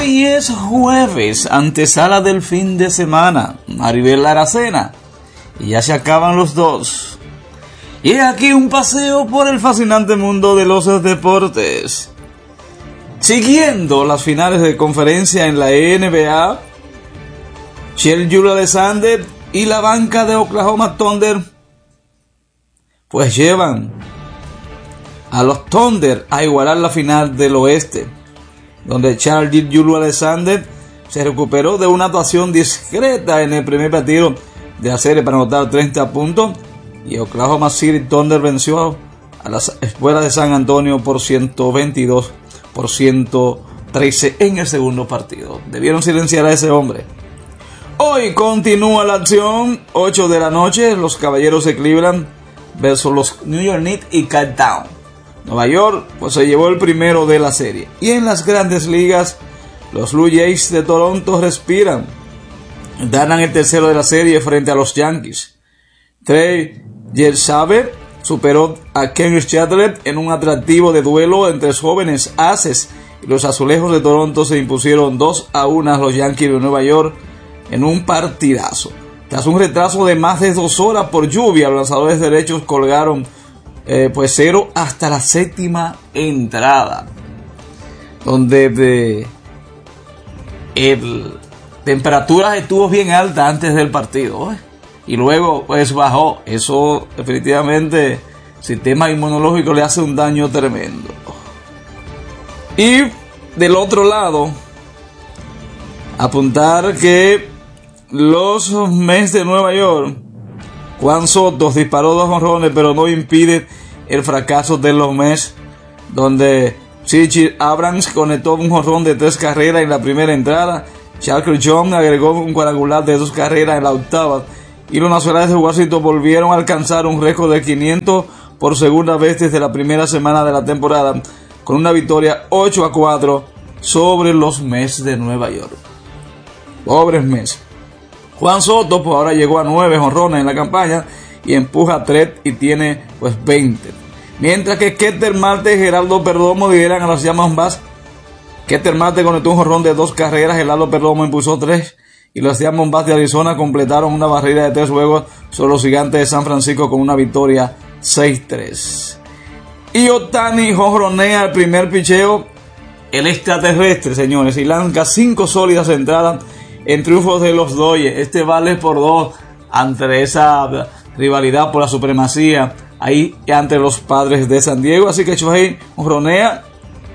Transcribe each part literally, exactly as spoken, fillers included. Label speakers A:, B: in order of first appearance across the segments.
A: Hoy es jueves, antesala del fin de semana. Maribel Aracena. Y ya se acaban los dos. Y aquí un paseo por el fascinante mundo de los deportes. Siguiendo las finales de conferencia en la N B A, Shai Gilgeous-Alexander y la banca de Oklahoma Thunder pues llevan a los Thunder a igualar la final del oeste, donde Shai Gilgeous-Alexander se recuperó de una actuación discreta en el primer partido de la serie para anotar treinta puntos, y Oklahoma City Thunder venció a las Espuelas de San Antonio por ciento veintidós por ciento trece en el segundo partido. Debieron silenciar a ese hombre. Hoy continúa la acción, ocho de la noche, los Caballeros de Cleveland versus los New York Knicks y Countdown. Nueva York pues se llevó el primero de la serie. Y en las grandes ligas, los Blue Jays de Toronto respiran. Ganan el tercero de la serie frente a los Yankees. Trey Yershaver superó a Kenrich Chatterley en un atractivo de duelo entre los jóvenes aces, y los Azulejos de Toronto se impusieron dos a uno a los Yankees de Nueva York en un partidazo. Tras un retraso de más de dos horas por lluvia, los lanzadores derechos colgaron eh, pues cero hasta la séptima entrada, donde de, el temperatura estuvo bien alta antes del partido, ¿eh? Y luego pues bajó. Eso definitivamente sistema inmunológico le hace un daño tremendo. Y del otro lado, apuntar que los Mets de Nueva York, Juan Soto disparó dos jonrones, pero no impide el fracaso de los Mets, donde Chichi Abrams conectó un jonrón de tres carreras en la primera entrada. Charles Jones agregó un cuadrangular de dos carreras en la octava, y los Nacionales de Washington volvieron a alcanzar un récord de quinientos por segunda vez desde la primera semana de la temporada, con una victoria ocho a cuatro sobre los Mets de Nueva York. Pobres Mets. Juan Soto pues ahora llegó a nueve jonrones en la campaña y empuja tres y tiene pues veinte. Mientras que Ketel Marte y Gerardo Perdomo lideran a las Diamondbacks. Ketel Marte conectó un jonrón de dos carreras, Gerardo Perdomo impulsó tres, y los Diamondbacks de Arizona completaron una barrida de tres juegos sobre los Gigantes de San Francisco con una victoria seis tres. Y Ohtani jonronea el primer picheo, el extraterrestre, señores, y lanza cinco sólidas entradas en triunfos de los Dodgers. Este vale por dos ante esa rivalidad por la supremacía ahí ante los Padres de San Diego. Así que Shohei jonronea,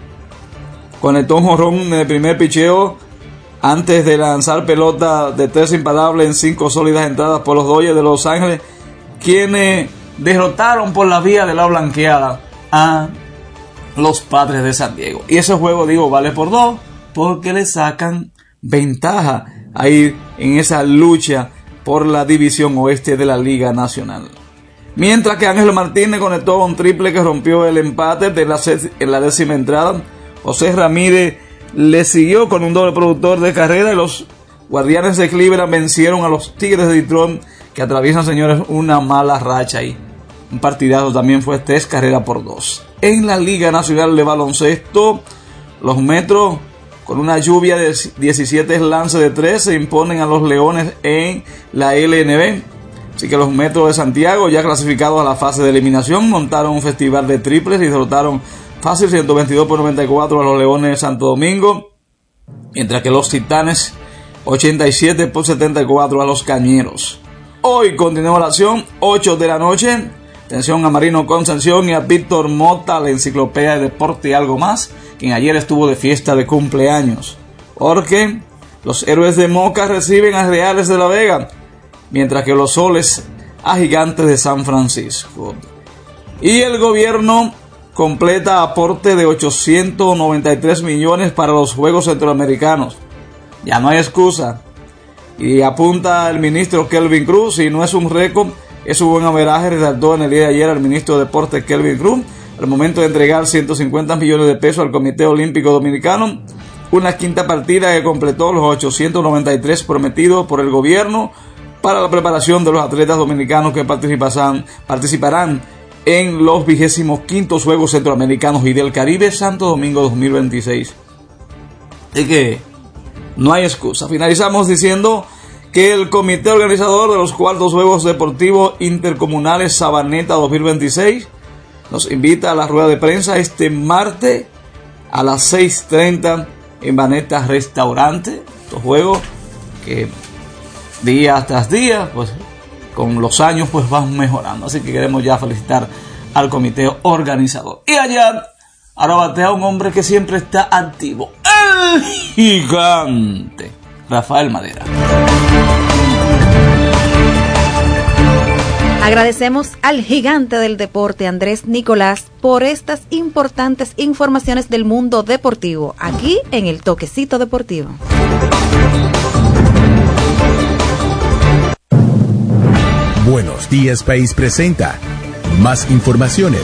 A: conectó un jonrón en el primer picheo antes de lanzar pelota de tres imparables en cinco sólidas entradas por los Dodgers de Los Ángeles, quienes derrotaron por la vía de la blanqueada a los Padres de San Diego. Y ese juego, digo, vale por dos porque le sacan ventaja ahí en esa lucha por la división oeste de la Liga Nacional. Mientras que Ángel Martínez conectó un triple que rompió el empate de la en la décima entrada. José Ramírez le siguió con un doble productor de carrera, y los Guardianes de Cleveland vencieron a los Tigres de Detroit, que atraviesan, señores, una mala racha ahí. Un partidazo también fue tres carreras por dos. En la Liga Nacional de Baloncesto, los Metros, con una lluvia de diecisiete lances de tres, se imponen a los Leones en la L N B. Así que los Metros de Santiago, ya clasificados a la fase de eliminación, montaron un festival de triples y derrotaron fácil ciento veintidós por noventa y cuatro a los Leones de Santo Domingo, mientras que los Titanes ochenta y siete por setenta y cuatro a los Cañeros. Hoy continúa la acción, ocho de la noche. Atención a Marino Concepción y a Víctor Mota, la enciclopedia de deporte y algo más, quien ayer estuvo de fiesta de cumpleaños, porque los Héroes de Moca reciben a Reales de la Vega, mientras que los Soles a Gigantes de San Francisco. Y el gobierno completa aporte de ochocientos noventa y tres millones para los Juegos Centroamericanos. Ya no hay excusa. Y apunta el ministro Kelvin Cruz, si no es un récord, es un buen averaje, resaltó en el día de ayer el ministro de Deportes Kelvin Cruz, al momento de entregar ciento cincuenta millones de pesos al Comité Olímpico Dominicano, una quinta partida que completó los ochocientos noventa y tres prometidos por el gobierno para la preparación de los atletas dominicanos que participarán, participarán en los vigésimos quintos Juegos Centroamericanos y del Caribe Santo Domingo dos mil veintiséis. Es que no hay excusa. Finalizamos diciendo que el comité organizador de los cuartos Juegos Deportivos Intercomunales Sabaneta dos mil veintiséis nos invita a la rueda de prensa este martes a las seis treinta en Baneta Restaurante. Estos juegos que día tras día, pues con los años pues van mejorando. Así que queremos ya felicitar al comité organizador. Y allá, ahora batea un hombre que siempre está activo, el gigante Rafael Madera.
B: Agradecemos al gigante del deporte Andrés Nicolás por estas importantes informaciones del mundo deportivo, aquí en el Toquecito Deportivo.
C: Buenos Días País presenta más informaciones.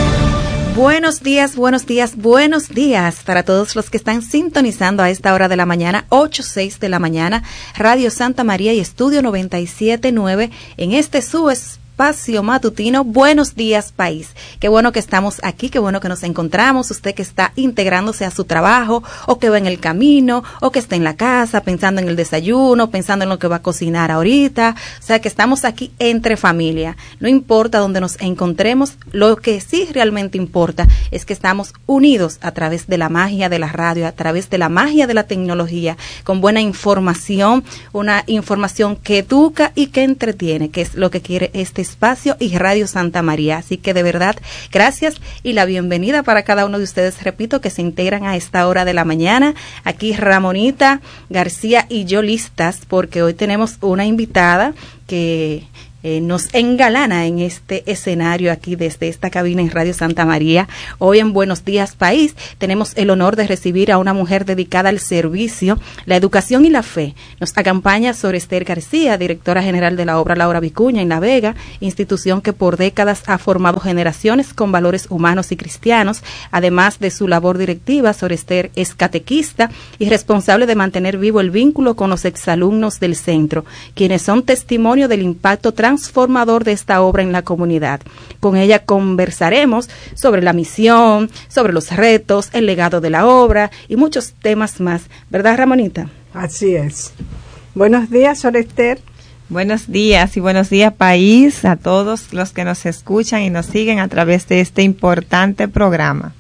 B: Buenos días, buenos días, buenos días para todos los que están sintonizando a esta hora de la mañana, ocho seis de la mañana, Radio Santa María y Estudio noventa y siete nueve en este su espacio matutino. Buenos días, país. Qué bueno que estamos aquí, qué bueno que nos encontramos. Usted que está integrándose a su trabajo, o que va en el camino, o que está en la casa pensando en el desayuno, pensando en lo que va a cocinar ahorita. O sea, que estamos aquí entre familia. No importa dónde nos encontremos, lo que sí realmente importa es que estamos unidos a través de la magia de la radio, a través de la magia de la tecnología, con buena información, una información que educa y que entretiene, que es lo que quiere este espacio y Radio Santa María. Así que de verdad, gracias y la bienvenida para cada uno de ustedes, repito, que se integran a esta hora de la mañana. Aquí Ramonita García y yo listas, porque hoy tenemos una invitada que Eh, nos engalana en este escenario aquí desde esta cabina en Radio Santa María. Hoy en Buenos Días País tenemos el honor de recibir a una mujer dedicada al servicio, la educación y la fe. Nos acompaña Sor Esther García, directora general de la obra Laura Vicuña en La Vega, institución que por décadas ha formado generaciones con valores humanos y cristianos. Además de su labor directiva, Sor Esther es catequista y responsable de mantener vivo el vínculo con los exalumnos del centro, quienes son testimonio del impacto transformador de esta obra en la comunidad. Con ella conversaremos sobre la misión, sobre los retos, el legado de la obra y muchos temas más. ¿Verdad, Ramonita?
D: Así es. Buenos días, Sor Esther.
E: Buenos días y buenos días, país, a todos los que nos escuchan y nos siguen a través de este importante programa.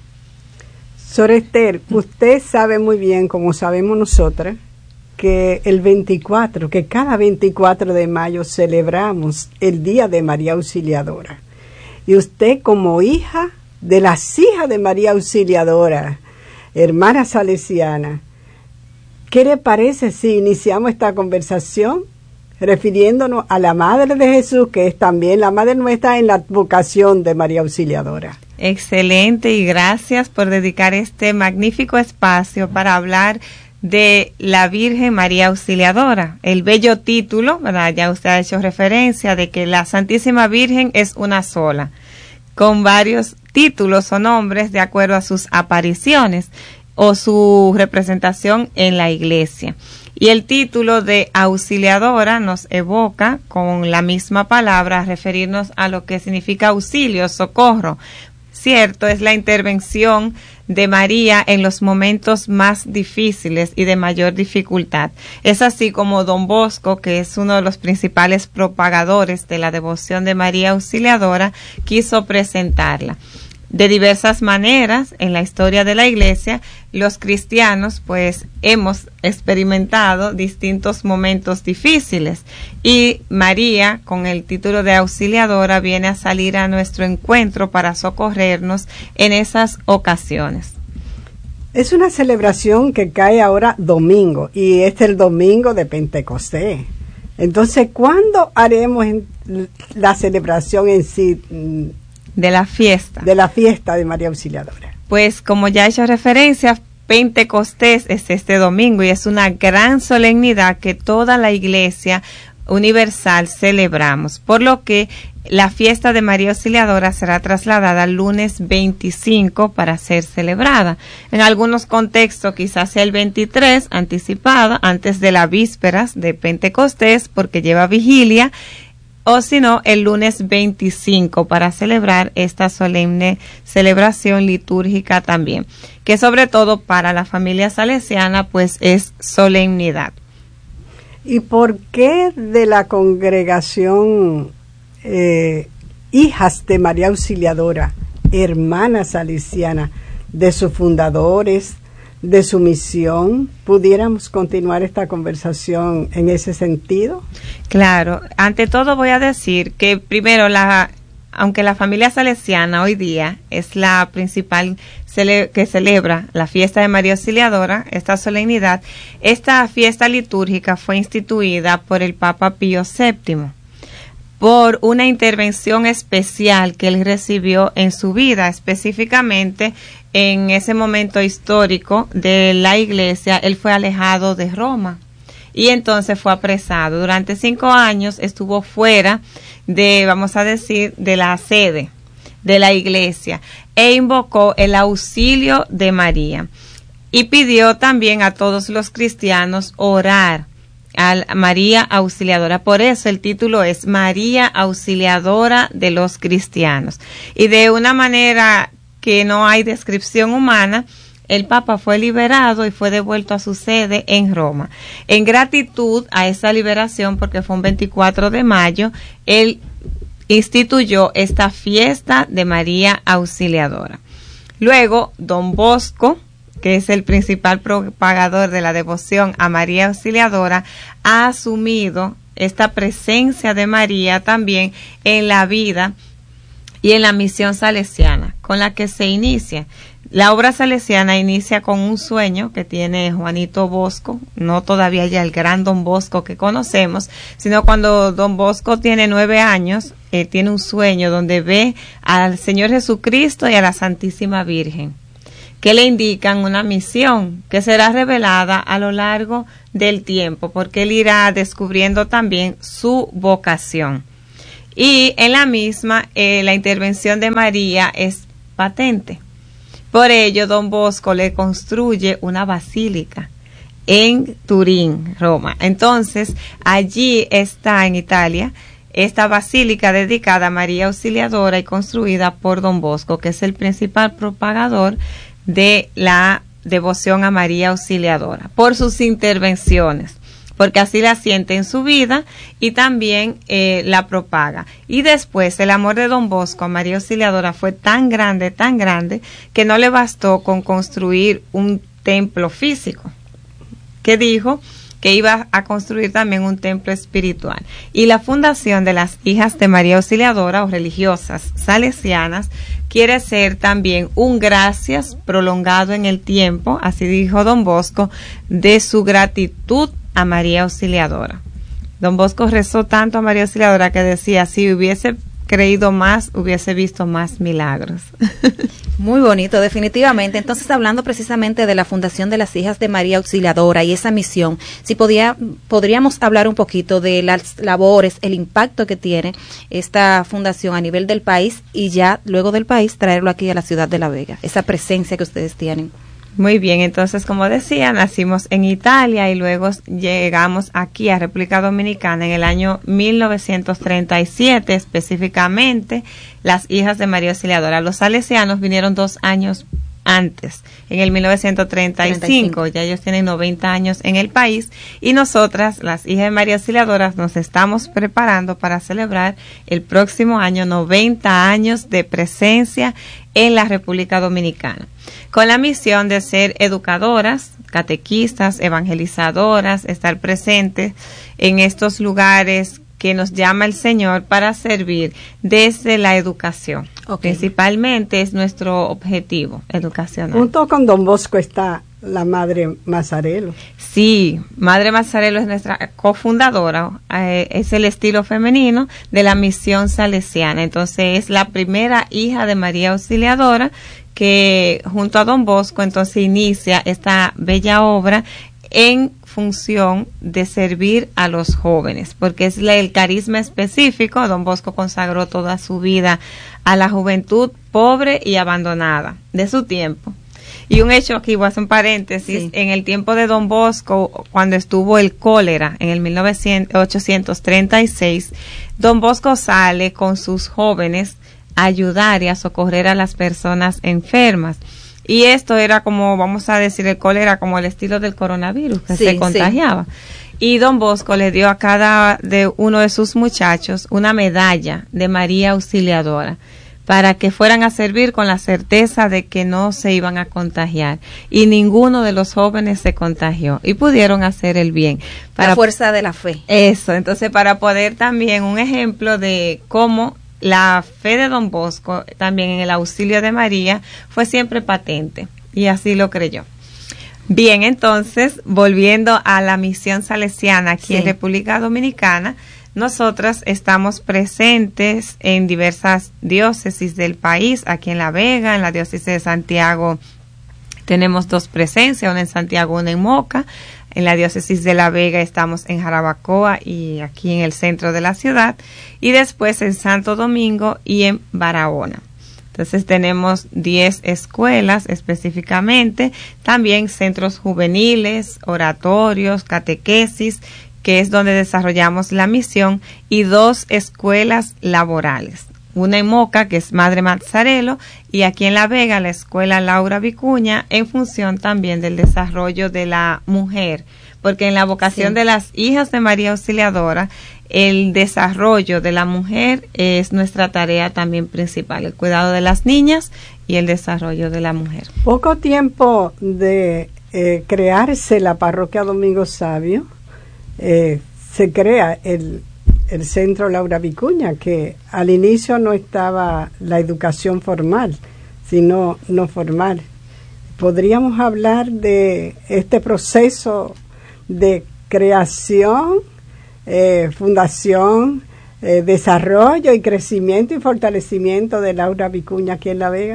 D: Sor Esther, usted sabe muy bien, como sabemos nosotras, que el veinticuatro, que cada veinticuatro de mayo celebramos el Día de María Auxiliadora. Y usted, como hija de las hijas de María Auxiliadora, hermana salesiana, ¿qué le parece si iniciamos esta conversación refiriéndonos a la Madre de Jesús, que es también la Madre nuestra en la vocación de María Auxiliadora?
E: Excelente, y gracias por dedicar este magnífico espacio para hablar de la Virgen María Auxiliadora. El bello título, ¿verdad? Ya usted ha hecho referencia de que la Santísima Virgen es una sola, con varios títulos o nombres de acuerdo a sus apariciones o su representación en la iglesia. Y el título de Auxiliadora nos evoca con la misma palabra a referirnos a lo que significa auxilio, socorro. Cierto, es la intervención de María en los momentos más difíciles y de mayor dificultad. Es así como Don Bosco, que es uno de los principales propagadores de la devoción de María Auxiliadora, quiso presentarla. De diversas maneras, en la historia de la Iglesia, los cristianos pues hemos experimentado distintos momentos difíciles, y María, con el título de Auxiliadora, viene a salir a nuestro encuentro para socorrernos en esas ocasiones.
D: Es una celebración que cae ahora domingo, y es el domingo de Pentecostés. Entonces, ¿cuándo haremos la celebración en sí?
E: De la fiesta.
D: De la fiesta de María Auxiliadora.
E: Pues como ya he hecho referencia, Pentecostés es este domingo y es una gran solemnidad que toda la Iglesia universal celebramos, por lo que la fiesta de María Auxiliadora será trasladada al lunes veinticinco para ser celebrada. En algunos contextos quizás sea el veintitrés, anticipada, antes de las vísperas de Pentecostés, porque lleva vigilia. o si no, el lunes veinticinco para celebrar esta solemne celebración litúrgica también, que sobre todo para la familia salesiana pues es solemnidad.
D: ¿Y por qué de la congregación eh, Hijas de María Auxiliadora, hermanas salesianas, de sus fundadores, de su misión, pudiéramos continuar esta conversación en ese sentido?
E: Claro, ante todo voy a decir que primero, la, aunque la familia salesiana hoy día es la principal cele, que celebra la fiesta de María Auxiliadora, esta solemnidad, esta fiesta litúrgica fue instituida por el Papa Pío séptimo por una intervención especial que él recibió en su vida, específicamente en ese momento histórico de la iglesia. Él fue alejado de Roma y entonces fue apresado. Durante cinco años estuvo fuera de, vamos a decir, de la sede de la iglesia e invocó el auxilio de María y pidió también a todos los cristianos orar a María Auxiliadora. Por eso el título es María Auxiliadora de los cristianos. Y de una manera que no hay descripción humana, el Papa fue liberado y fue devuelto a su sede en Roma. En gratitud a esa liberación, porque fue un veinticuatro de mayo, él instituyó esta fiesta de María Auxiliadora. Luego, Don Bosco, que es el principal propagador de la devoción a María Auxiliadora, ha asumido esta presencia de María también en la vida y en la misión salesiana con la que se inicia. La obra salesiana inicia con un sueño que tiene Juanito Bosco, no todavía ya el gran Don Bosco que conocemos, sino cuando Don Bosco tiene nueve años, eh, tiene un sueño donde ve al Señor Jesucristo y a la Santísima Virgen, que le indican una misión que será revelada a lo largo del tiempo, porque él irá descubriendo también su vocación. Y en la misma, eh, la intervención de María es patente. Por ello, Don Bosco le construye una basílica en Turín, Roma. Entonces, allí está en Italia esta basílica dedicada a María Auxiliadora y construida por Don Bosco, que es el principal propagador de la devoción a María Auxiliadora, por sus intervenciones, porque así la siente en su vida y también eh, la propaga. Y después el amor de Don Bosco a María Auxiliadora fue tan grande, tan grande, que no le bastó con construir un templo físico, que dijo que iba a construir también un templo espiritual. Y la fundación de las Hijas de María Auxiliadora o religiosas salesianas quiere ser también un gracias prolongado en el tiempo, así dijo Don Bosco, de su gratitud a María Auxiliadora. Don Bosco rezó tanto a María Auxiliadora que decía, si hubiese creído más, hubiese visto más milagros.
B: Muy bonito, definitivamente. Entonces, hablando precisamente de la Fundación de las Hijas de María Auxiliadora y esa misión, si podía, podríamos hablar un poquito de las labores, el impacto que tiene esta fundación a nivel del país y ya luego del país traerlo aquí a la ciudad de La Vega, esa presencia que ustedes tienen.
E: Muy bien, entonces, como decía, nacimos en Italia y luego llegamos aquí a República Dominicana en el año mil novecientos treinta y siete, específicamente las Hijas de María Auxiliadora. Los salesianos vinieron dos años antes, en el mil novecientos treinta y cinco, treinta y cinco. Ya ellos tienen noventa años en el país y nosotras, las Hijas de María Auxiliadora, nos estamos preparando para celebrar el próximo año noventa años de presencia en la República Dominicana, con la misión de ser educadoras, catequistas, evangelizadoras, estar presentes en estos lugares que nos llama el Señor para servir desde la educación. Okay. Principalmente es nuestro objetivo educacional.
D: Junto con Don Bosco está la Madre Mazzarello.
E: Sí, Madre Mazzarello es nuestra cofundadora, eh, es el estilo femenino de la misión salesiana. Entonces es la primera hija de María Auxiliadora que junto a Don Bosco entonces inicia esta bella obra en función de servir a los jóvenes, porque es el carisma específico. Don Bosco consagró toda su vida a la juventud pobre y abandonada de su tiempo. Y un hecho aquí, voy a hacer un paréntesis, sí. En el tiempo de Don Bosco, cuando estuvo el cólera en el mil ochocientos treinta y seis, Don Bosco sale con sus jóvenes a ayudar y a socorrer a las personas enfermas. Y esto era como, vamos a decir, el cólera como el estilo del coronavirus, que sí, se contagiaba. Sí. Y Don Bosco le dio a cada de uno de sus muchachos una medalla de María Auxiliadora para que fueran a servir con la certeza de que no se iban a contagiar. Y ninguno de los jóvenes se contagió y pudieron hacer el bien.
B: Para, la fuerza de la fe.
E: Eso, entonces para poder también un ejemplo de cómo la fe de Don Bosco también en el auxilio de María fue siempre patente y así lo creyó. Bien, entonces, volviendo a la misión salesiana aquí sí. en República Dominicana, nosotras estamos presentes en diversas diócesis del país, aquí en La Vega, en la diócesis de Santiago tenemos dos presencias, una en Santiago, una en Moca. En la diócesis de La Vega estamos en Jarabacoa y aquí en el centro de la ciudad, y después en Santo Domingo y en Barahona. Entonces tenemos diez escuelas específicamente, también centros juveniles, oratorios, catequesis, que es donde desarrollamos la misión, y dos escuelas laborales. Una en Moca, que es Madre Mazzarello, y aquí en La Vega, la escuela Laura Vicuña, en función también del desarrollo de la mujer, porque en la vocación sí. de las hijas de María Auxiliadora, el desarrollo de la mujer es nuestra tarea también principal, el cuidado de las niñas y el desarrollo de la mujer.
D: Poco tiempo de eh, crearse la parroquia Domingo Sabio, eh, se crea el, el centro Laura Vicuña, que al inicio no estaba la educación formal, sino no formal. Podríamos hablar de este proceso de creación, Eh, fundación, eh, desarrollo y crecimiento y fortalecimiento de Laura Vicuña aquí en La Vega.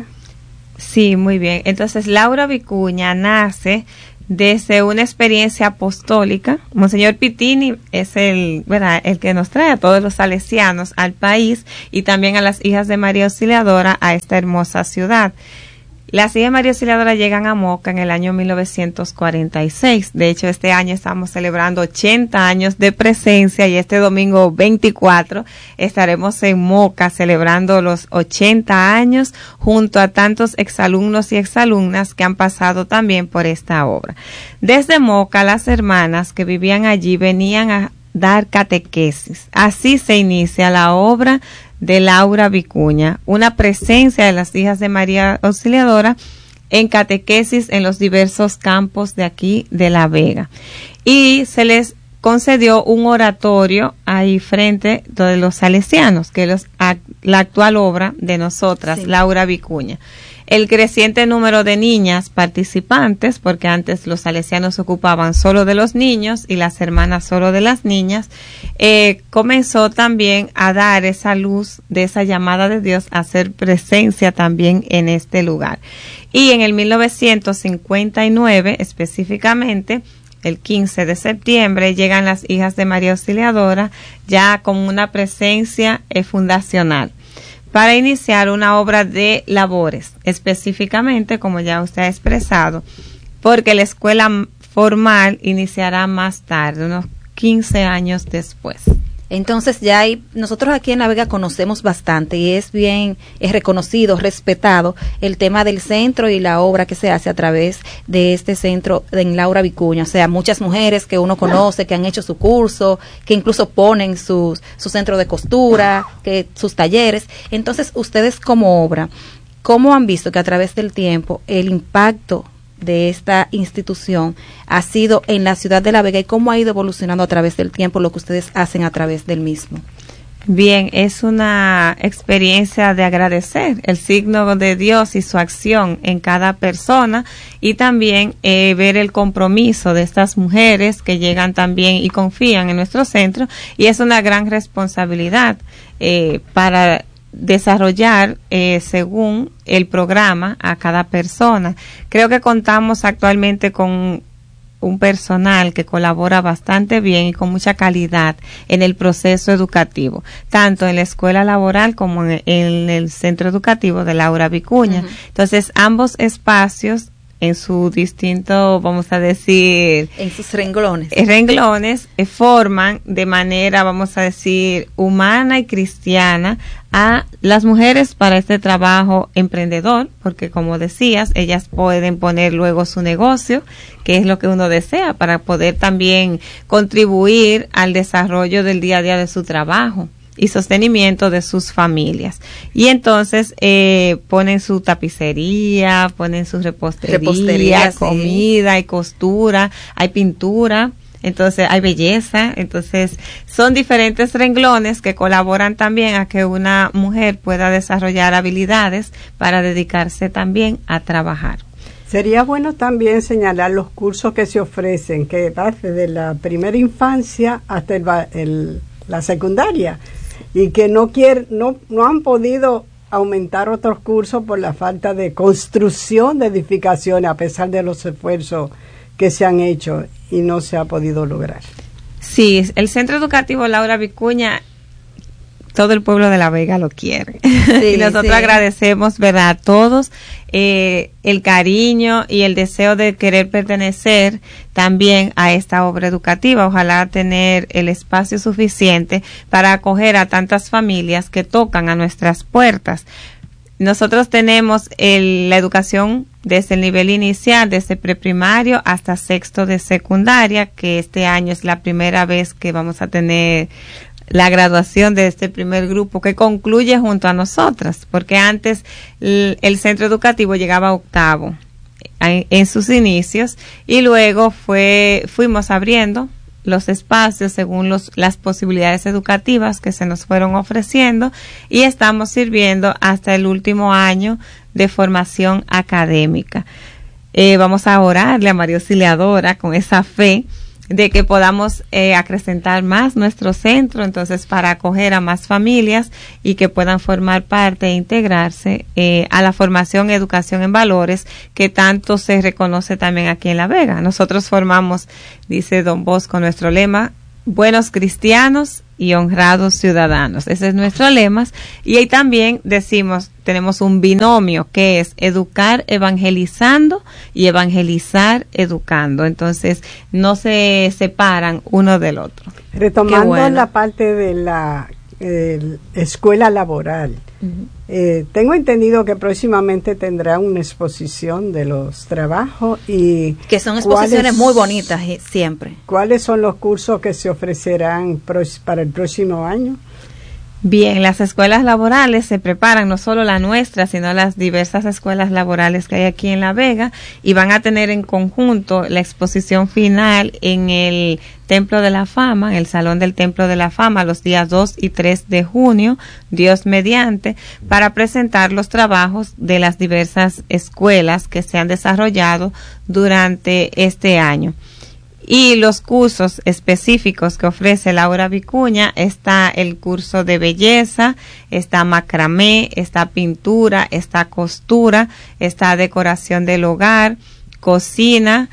E: Sí, muy bien. Entonces, Laura Vicuña nace desde una experiencia apostólica. Monseñor Pitini es el, ¿verdad?, el que nos trae a todos los salesianos al país y también a las hijas de María Auxiliadora a esta hermosa ciudad. Las hijas de María Auxiliadora llegan a Moca en el año mil novecientos cuarenta y seis. De hecho, este año estamos celebrando ochenta años de presencia y este domingo veinticuatro estaremos en Moca celebrando los ochenta años junto a tantos exalumnos y exalumnas que han pasado también por esta obra. Desde Moca, las hermanas que vivían allí venían a dar catequesis. Así se inicia la obra de Laura Vicuña, una presencia de las hijas de María Auxiliadora en catequesis en los diversos campos de aquí de La Vega. Y se les concedió un oratorio ahí frente de los salesianos, que es la actual obra de nosotras, sí. Laura Vicuña. El creciente número de niñas participantes, porque antes los salesianos se ocupaban solo de los niños y las hermanas solo de las niñas, eh, comenzó también a dar esa luz de esa llamada de Dios a hacer presencia también en este lugar. Y en el mil novecientos cincuenta y nueve, específicamente, el quince de septiembre, llegan las hijas de María Auxiliadora ya con una presencia eh, fundacional, para iniciar una obra de labores, específicamente, como ya usted ha expresado, porque la escuela formal iniciará más tarde, unos quince años después.
B: Entonces ya hay, nosotros aquí en La Vega conocemos bastante y es bien, es reconocido, respetado el tema del centro y la obra que se hace a través de este centro en Laura Vicuña. O sea, muchas mujeres que uno conoce, que han hecho su curso, que incluso ponen sus, su centro de costura, que sus talleres. Entonces, ustedes como obra, ¿cómo han visto que a través del tiempo el impacto de esta institución ha sido en la ciudad de La Vega y cómo ha ido evolucionando a través del tiempo lo que ustedes hacen a través del mismo?
E: Bien, es una experiencia de agradecer el signo de Dios y su acción en cada persona y también eh, ver el compromiso de estas mujeres que llegan también y confían en nuestro centro, y es una gran responsabilidad eh, para desarrollar eh, según el programa a cada persona. Creo que contamos actualmente con un personal que colabora bastante bien y con mucha calidad en el proceso educativo, tanto en la escuela laboral como en, en el centro educativo de Laura Vicuña. Uh-huh. Entonces, ambos espacios en su distinto, vamos a decir,
B: en sus renglones,
E: renglones eh, forman de manera, vamos a decir, humana y cristiana a las mujeres para este trabajo emprendedor, porque como decías, ellas pueden poner luego su negocio, que es lo que uno desea, para poder también contribuir al desarrollo del día a día de su trabajo y sostenimiento de sus familias. Y entonces eh, ponen su tapicería, ponen su repostería, repostería comida, sí. Hay costura, hay pintura, entonces hay belleza. Entonces son diferentes renglones que colaboran también a que una mujer pueda desarrollar habilidades para dedicarse también a trabajar.
D: Sería bueno también señalar los cursos que se ofrecen, que va desde la primera infancia hasta el, el, la secundaria, y que no quieren, no, no han podido aumentar otros cursos por la falta de construcción de edificaciones, a pesar de los esfuerzos que se han hecho y no se ha podido lograr.
E: Sí, el Centro Educativo Laura Vicuña, todo el pueblo de La Vega lo quiere. Sí, y nosotros sí. agradecemos, ¿verdad?, a todos eh, el cariño y el deseo de querer pertenecer también a esta obra educativa. Ojalá tener el espacio suficiente para acoger a tantas familias que tocan a nuestras puertas. Nosotros tenemos el, la educación desde el nivel inicial, desde preprimario hasta sexto de secundaria, que este año es la primera vez que vamos a tener la graduación de este primer grupo que concluye junto a nosotras, porque antes el, el centro educativo llegaba a octavo en, en sus inicios, y luego fue fuimos abriendo los espacios según los, las posibilidades educativas que se nos fueron ofreciendo, y estamos sirviendo hasta el último año de formación académica. Eh, vamos a orarle a María Auxiliadora con esa fe de que podamos eh, acrecentar más nuestro centro, entonces para acoger a más familias y que puedan formar parte e integrarse eh, a la formación y educación en valores que tanto se reconoce también aquí en La Vega. Nosotros formamos, dice Don Bosco, nuestro lema, buenos cristianos y honrados ciudadanos. Ese es nuestro lema. Y ahí también decimos, tenemos un binomio que es educar evangelizando y evangelizar educando. Entonces, no se separan uno del otro.
D: Retomando bueno. la parte de la eh, escuela laboral, uh-huh. eh, tengo entendido que próximamente tendrá una exposición de los trabajos y
B: que son exposiciones muy bonitas siempre.
D: ¿Cuáles son los cursos que se ofrecerán para el próximo año?
E: Bien, las escuelas laborales se preparan, no solo la nuestra, sino las diversas escuelas laborales que hay aquí en La Vega, y van a tener en conjunto la exposición final en el Templo de la Fama, en el Salón del Templo de la Fama, los días dos y tres de junio, Dios mediante, para presentar los trabajos de las diversas escuelas que se han desarrollado durante este año. Y los cursos específicos que ofrece Laura Vicuña, está el curso de belleza, está macramé, está pintura, está costura, está decoración del hogar, cocina,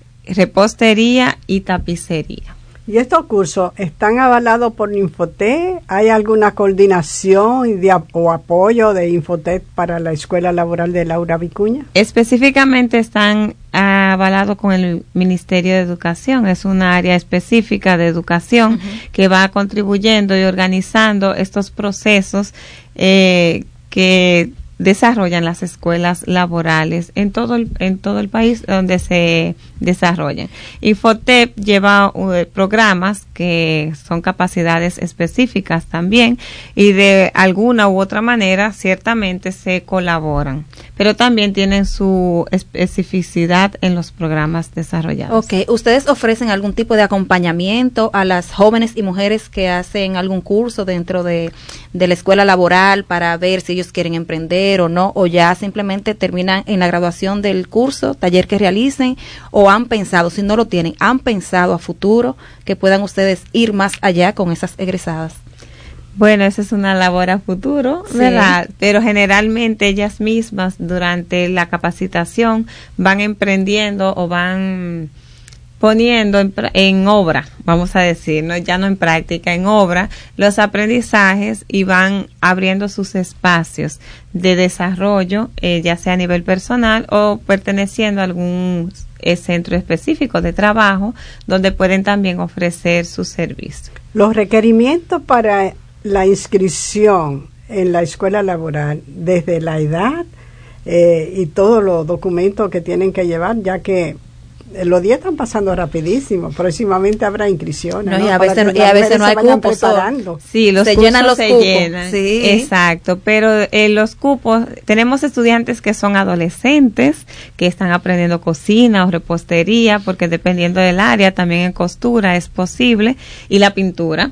E: repostería y tapicería.
D: ¿Y estos cursos están avalados por Infotep? ¿Hay alguna coordinación de, o apoyo de Infotep para la Escuela Laboral de Laura Vicuña?
E: Específicamente están avalados con el Ministerio de Educación. Es una área específica de educación uh-huh. que va contribuyendo y organizando estos procesos eh, que desarrollan las escuelas laborales en todo el, en todo el país donde se desarrollan. Infotep lleva uh, programas que son capacidades específicas también, y de alguna u otra manera ciertamente se colaboran, pero también tienen su especificidad en los programas desarrollados.
B: Ok, ¿ustedes ofrecen algún tipo de acompañamiento a las jóvenes y mujeres que hacen algún curso dentro de, de la escuela laboral para ver si ellos quieren emprender o no, o ya simplemente terminan en la graduación del curso, taller que realicen, o han pensado, si no lo tienen, han pensado a futuro que puedan ustedes ir más allá con esas egresadas?
E: Bueno, esa es una labor a futuro, ¿verdad? Sí. Pero generalmente ellas mismas durante la capacitación van emprendiendo o van poniendo en, en obra, vamos a decir, ¿no? Ya no en práctica, en obra, los aprendizajes y van abriendo sus espacios de desarrollo, eh, ya sea a nivel personal o perteneciendo a algún eh, centro específico de trabajo, donde pueden también ofrecer sus servicios.
D: Los requerimientos para la inscripción en la escuela laboral, desde la edad eh, y todos los documentos que tienen que llevar, ya que los días están pasando rapidísimo. Próximamente habrá inscripciones.
B: No,
D: ¿no?
B: Y a
D: Para
B: veces,
D: que
B: y a veces no hay
D: vayan
B: cupos.
D: preparando.
E: Sí, los
B: se
E: cursos
B: llenan los
E: se
B: cupos.
E: llenan.
B: Sí.
E: Exacto, pero eh, los cupos, tenemos estudiantes que son adolescentes, que están aprendiendo cocina o repostería, porque dependiendo del área, también en costura es posible, y la pintura.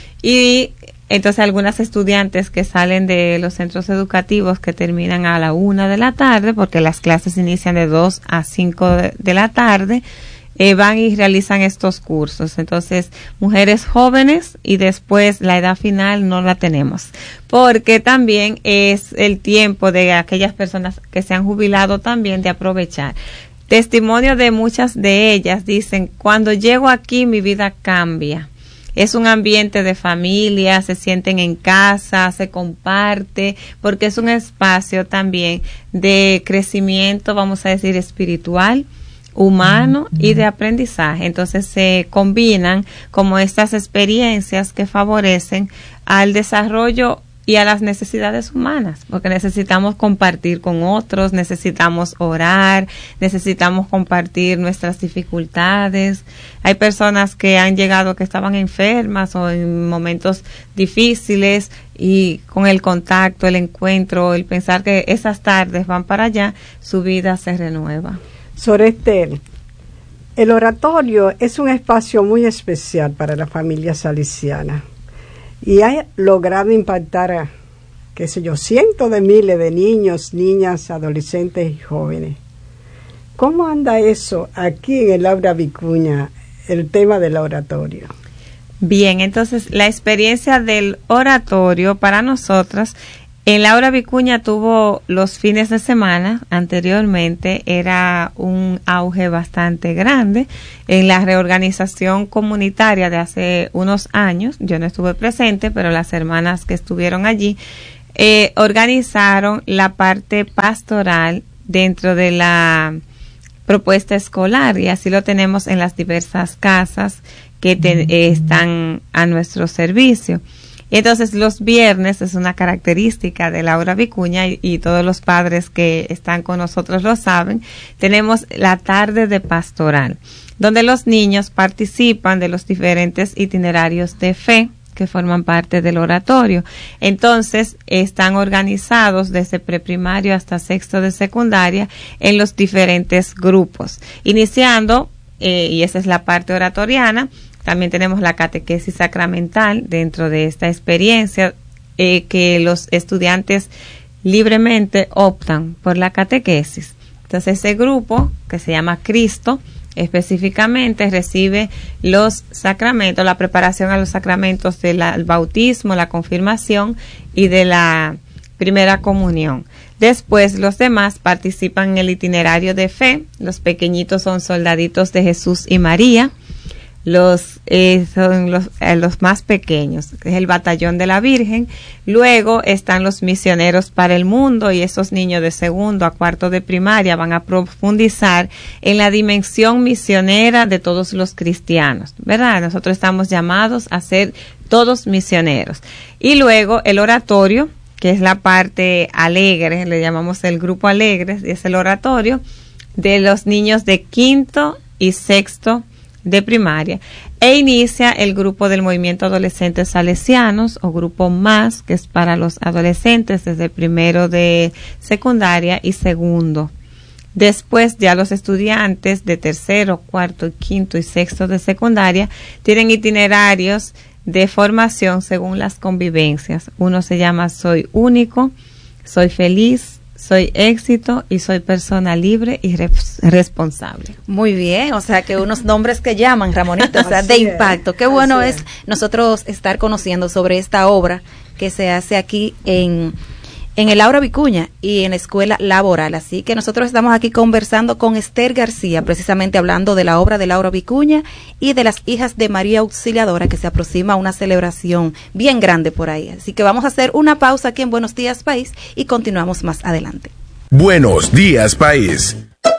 E: Y entonces algunas estudiantes que salen de los centros educativos que terminan a la una de la tarde, porque las clases inician de dos a cinco de, de la tarde, eh, van y realizan estos cursos. Entonces, mujeres jóvenes y después la edad final no la tenemos, porque también es el tiempo de aquellas personas que se han jubilado también de aprovechar. Testimonio de muchas de ellas dicen, cuando llego aquí mi vida cambia. Es un ambiente de familia, se sienten en casa, se comparte, porque es un espacio también de crecimiento, vamos a decir, espiritual, humano y de aprendizaje. Entonces se combinan como estas experiencias que favorecen al desarrollo y a las necesidades humanas, porque necesitamos compartir con otros, necesitamos orar, necesitamos compartir nuestras dificultades. Hay personas que han llegado que estaban enfermas o en momentos difíciles, y con el contacto, el encuentro, el pensar que esas tardes van para allá, su vida se renueva.
D: Sor Esther, el oratorio es un espacio muy especial para la familia salesiana. Y ha logrado impactar a, qué sé yo, cientos de miles de niños, niñas, adolescentes y jóvenes. ¿Cómo anda eso aquí en el Aula Vicuña, el tema del oratorio?
E: Bien, entonces la experiencia del oratorio para nosotras, en Laura Vicuña tuvo los fines de semana, anteriormente era un auge bastante grande. En la reorganización comunitaria de hace unos años, yo no estuve presente, pero las hermanas que estuvieron allí, eh, organizaron la parte pastoral dentro de la propuesta escolar, y así lo tenemos en las diversas casas que te, eh, están a nuestro servicio. Entonces los viernes es una característica de Laura Vicuña, y, y todos los padres que están con nosotros lo saben, tenemos la tarde de pastoral, donde los niños participan de los diferentes itinerarios de fe que forman parte del oratorio. Entonces están organizados desde preprimario hasta sexto de secundaria en los diferentes grupos, iniciando, eh, y esa es la parte oratoriana. También tenemos la catequesis sacramental dentro de esta experiencia, eh, que los estudiantes libremente optan por la catequesis. Entonces ese grupo, que se llama Cristo, específicamente recibe los sacramentos, la preparación a los sacramentos del bautismo, la confirmación y de la primera comunión. Después los demás participan en el itinerario de fe. Los pequeñitos son soldaditos de Jesús y María. Los eh, son los, eh, los más pequeños, que es el batallón de la Virgen. Luego están los misioneros para el mundo, y esos niños de segundo a cuarto de primaria van a profundizar en la dimensión misionera de todos los cristianos, ¿verdad? Nosotros estamos llamados a ser todos misioneros. Y luego el oratorio, que es la parte alegre, le llamamos el grupo alegre, y es el oratorio de los niños de quinto y sexto de primaria, e inicia el grupo del movimiento adolescentes salesianos, o grupo más, que es para los adolescentes desde primero de secundaria y segundo. Después ya los estudiantes de tercero, cuarto, quinto y sexto de secundaria tienen itinerarios de formación según las convivencias. Uno se llama Soy Único, Soy Feliz, Soy Éxito y Soy Persona Libre y res- Responsable.
B: Muy bien, o sea que unos nombres que llaman, Ramonita, o sea, de impacto. Qué bueno es nosotros estar conociendo sobre esta obra que se hace aquí en en el Laura Vicuña y en la Escuela Laboral. Así que nosotros estamos aquí conversando con Esther García, precisamente hablando de la obra de Laura Vicuña y de las hijas de María Auxiliadora, que se aproxima a una celebración bien grande por ahí. Así que vamos a hacer una pausa aquí en Buenos Días País y continuamos más adelante.
C: Buenos Días País.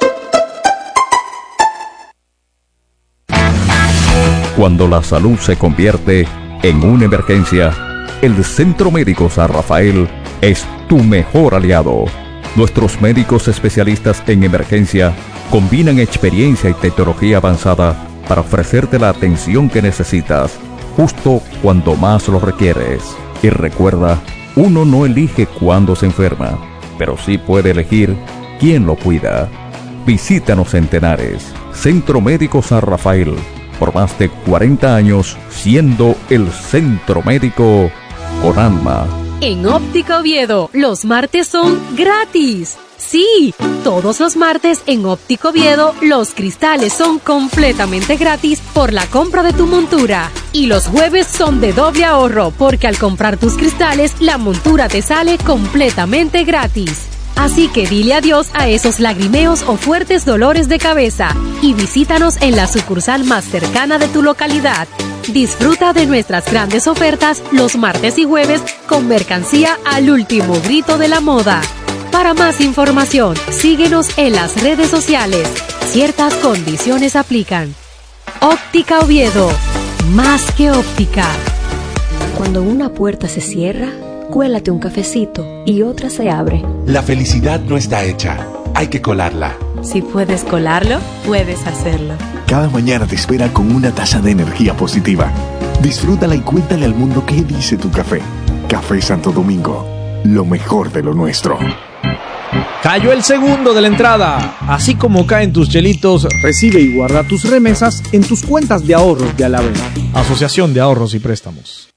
C: Cuando la salud se convierte en una emergencia, el Centro Médico San Rafael es tu mejor aliado. Nuestros médicos especialistas en emergencia combinan experiencia y tecnología avanzada para ofrecerte la atención que necesitas, justo cuando más lo requieres. Y recuerda, uno no elige cuándo se enferma, pero sí puede elegir quién lo cuida. Visítanos en Tenares, Centro Médico San Rafael, por más de cuarenta años siendo el centro médico con alma.
F: En Óptica Oviedo, los martes son gratis. Sí, todos los martes en Óptica Oviedo, los cristales son completamente gratis por la compra de tu montura. Y los jueves son de doble ahorro, porque al comprar tus cristales, la montura te sale completamente gratis. Así que dile adiós a esos lagrimeos o fuertes dolores de cabeza y visítanos en la sucursal más cercana de tu localidad. Disfruta de nuestras grandes ofertas los martes y jueves con mercancía al último grito de la moda. Para más información, síguenos en las redes sociales. Ciertas condiciones aplican. Óptica Oviedo, más que óptica.
G: Cuando una puerta se cierra, cuélate un cafecito y otra se abre.
H: La felicidad no está hecha, hay que colarla.
G: Si puedes colarlo, puedes hacerlo.
I: Cada mañana te espera con una taza de energía positiva. Disfrútala y cuéntale al mundo qué dice tu café. Café Santo Domingo, lo mejor de lo nuestro.
J: Cayó el segundo de la entrada. Así como caen tus chelitos, recibe y guarda tus remesas en tus cuentas de ahorros de Alavés. Asociación de Ahorros y Préstamos.